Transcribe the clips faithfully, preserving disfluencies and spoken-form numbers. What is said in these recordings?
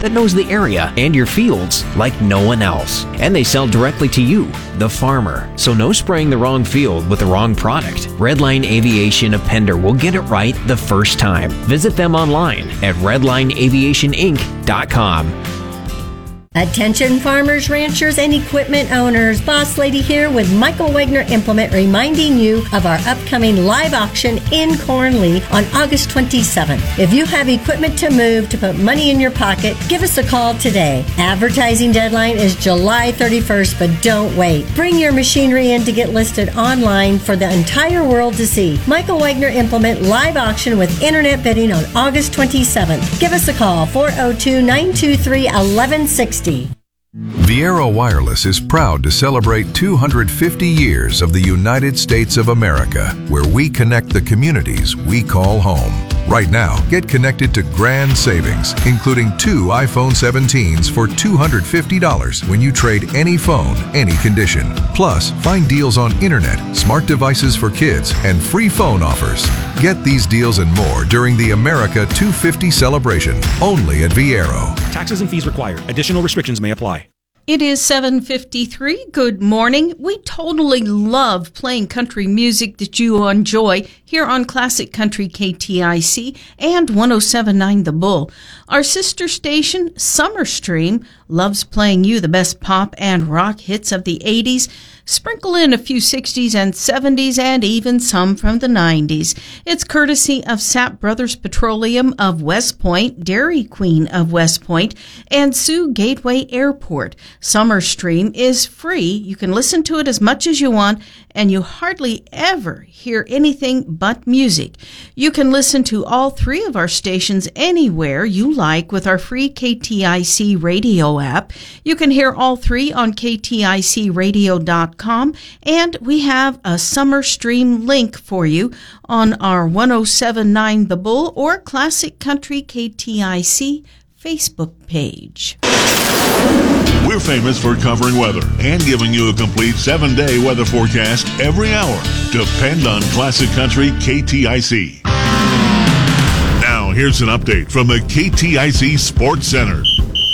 that knows the area and your fields like no one else. And they sell directly to you, the farmer. So no spraying the wrong field with the wrong product. Redline Aviation of Pender will get it right the first time. Visit them online at redline aviation inc dot com. Attention farmers, ranchers, and equipment owners. Boss Lady here with Michael Wagner Implement reminding you of our upcoming live auction in Cornley on August twenty-seventh. If you have equipment to move to put money in your pocket, give us a call today. Advertising deadline is July thirty-first, but don't wait. Bring your machinery in to get listed online for the entire world to see. Michael Wagner Implement live auction with internet bidding on August twenty-seventh. Give us a call, four oh two, nine two three, one one six zero. Viera Wireless is proud to celebrate two hundred fifty years of the United States of America, where we connect the communities we call home. Right now, get connected to grand savings, including two iPhone seventeens for two hundred fifty dollars when you trade any phone, any condition. Plus, find deals on internet, smart devices for kids, and free phone offers. Get these deals and more during the America two fifty celebration, only at Viero. Taxes and fees required. Additional restrictions may apply. It is seven fifty-three. Good morning. We totally love playing country music that you enjoy here on Classic Country K T I C and one oh seven point nine The Bull. Our sister station, Summer Stream, loves playing you the best pop and rock hits of the eighties. Sprinkle in a few sixties and seventies and even some from the nineties. It's courtesy of Sapp Brothers Petroleum of West Point, Dairy Queen of West Point, and Sioux Gateway Airport. Summer Stream is free. You can listen to it as much as you want, and you hardly ever hear anything but music. You can listen to all three of our stations anywhere you like with our free K T I C radio app. You can hear all three on K T I C radio dot com, and we have a Summer Stream link for you on our one oh seven point nine The Bull or Classic Country K T I C Facebook page. We're famous for covering weather and giving you a complete seven-day weather forecast every hour. Depend on Classic Country K T I C. Now, here's an update from the K T I C Sports Center.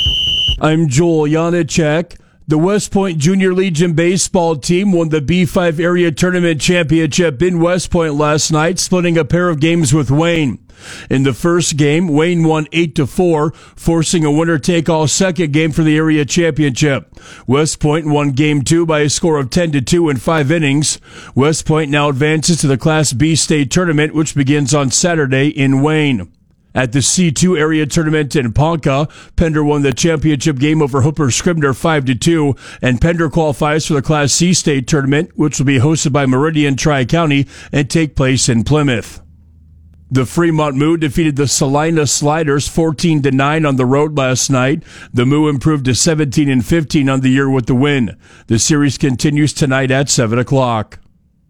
I'm Joel Janicek. The West Point Junior Legion baseball team won the B five Area Tournament Championship in West Point last night, splitting a pair of games with Wayne. In the first game, Wayne won eight to four, forcing a winner-take-all second game for the area championship. West Point won game two by a score of ten to two in five innings. West Point now advances to the Class B state tournament, which begins on Saturday in Wayne. At the C two area tournament in Ponca, Pender won the championship game over Hooper Scribner five to two, and Pender qualifies for the Class C state tournament, which will be hosted by Meridian Tri-County and take place in Plymouth. The Fremont Moo defeated the Salina Sliders fourteen to nine on the road last night. The Moo improved to seventeen and fifteen on the year with the win. The series continues tonight at seven o'clock.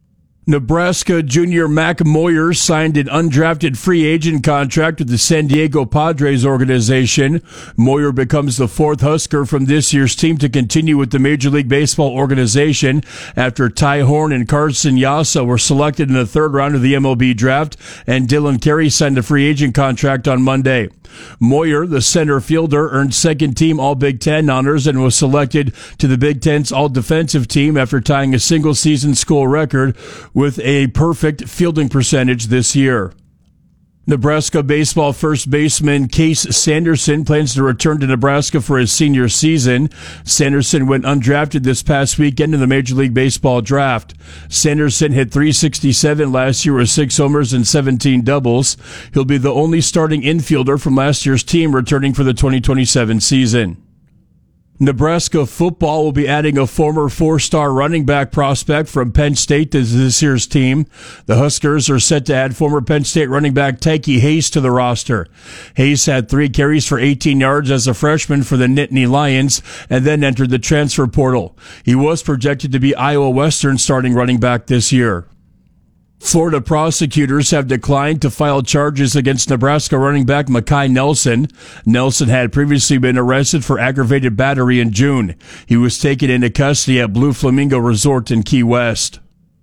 Nebraska junior Mac Moyer signed an undrafted free agent contract with the San Diego Padres organization. Moyer becomes the fourth Husker from this year's team to continue with the Major League Baseball organization after Ty Horn and Carson Yasa were selected in the third round of the M L B draft, and Dylan Carey signed a free agent contract on Monday. Moyer, the center fielder, earned second-team All-Big Ten honors and was selected to the Big Ten's All-Defensive Team after tying a single-season school record with a perfect fielding percentage this year. Nebraska baseball first baseman Case Sanderson plans to return to Nebraska for his senior season. Sanderson went undrafted this past weekend in the Major League Baseball draft. Sanderson hit three sixty-seven last year with six homers and seventeen doubles. He'll be the only starting infielder from last year's team returning for the twenty twenty-seven season. Nebraska football will be adding a former four-star running back prospect from Penn State to this year's team. The Huskers are set to add former Penn State running back Tyke Hayes to the roster. Hayes had three carries for eighteen yards as a freshman for the Nittany Lions and then entered the transfer portal. He was projected to be Iowa Western's starting running back this year. Florida prosecutors have declined to file charges against Nebraska running back Makai Nelson. Nelson had previously been arrested for aggravated battery in June. He was taken into custody at Blue Flamingo Resort in Key West.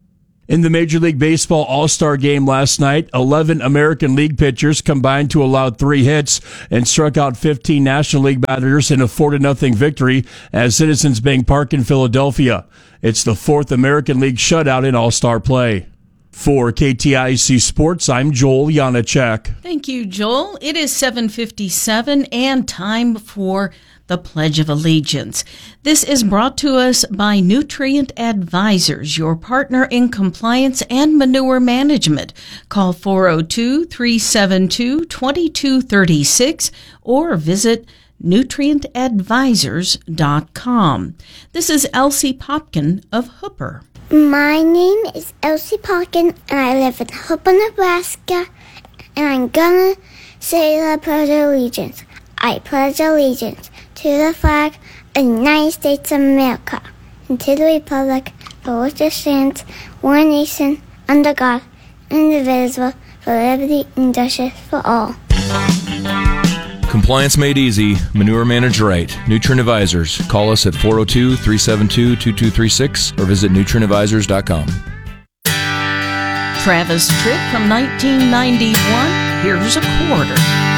In the Major League Baseball All-Star Game last night, eleven American League pitchers combined to allow three hits and struck out fifteen National League batters in a four to nothing victory at Citizens Bank Park in Philadelphia. It's the fourth American League shutout in All-Star play. For K T I C Sports, I'm Joel Janacek. Thank you, Joel. It is seven fifty-seven and time for the Pledge of Allegiance. This is brought to us by Nutrient Advisors, your partner in compliance and manure management. Call four oh two, three seven two, two two three six or visit nutrient advisors dot com. This is Elsie Popkin of Hooper. My name is Elsie Popkin, and I live in Hooper, Nebraska, and I'm gonna say the Pledge of Allegiance. I pledge allegiance to the flag of the United States of America and to the republic for which it stands, one nation, under God, indivisible, for liberty and justice for all. Compliance made easy. Manure managed right. Nutrient Advisors. Call us at four oh two, three seven two, two two three six or visit nutrient advisors dot com. Travis Tritt from nineteen ninety-one. Here's a quarter.